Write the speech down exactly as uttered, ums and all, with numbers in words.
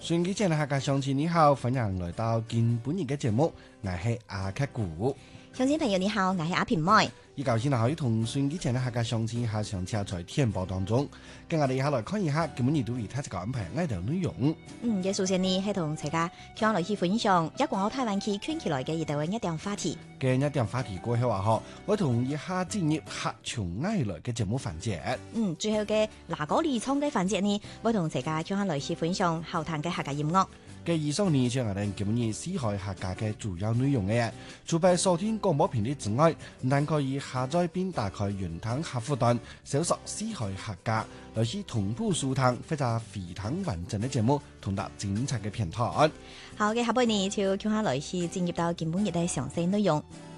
順機前嘅客家鄉親你好，歡迎來到今本日嘅節目，我係阿克古。 鄉親朋友你好，我係阿平妹。 依舊先可以同順機前嘅客家鄉親下上車在天報當中，跟我哋一下來看一下今本日對於他這個安排愛的內容。 嗯，嘅首先呢係同大家聽落去分享一廣澳台灣區圈起來嘅一條一點話題。 嘅一點話題過後話嗬，我同一下進入客從愛來嘅節目環節。 嗯，最後嘅嗱嗰二倉嘅環節呢，我同大家聽下來去分享後談嘅客家音樂。 嘅以上呢就係我哋今日四海客家嘅主要內容嘅。除咗收聽廣播頻率之外，但可以下載並打開雲端客戶端，搜索四海客家，來去同步收聽或者非常完整嘅節目，同埋精彩嘅片段。 好嘅，下半年就聽下來去進入到今本日嘅詳細內容。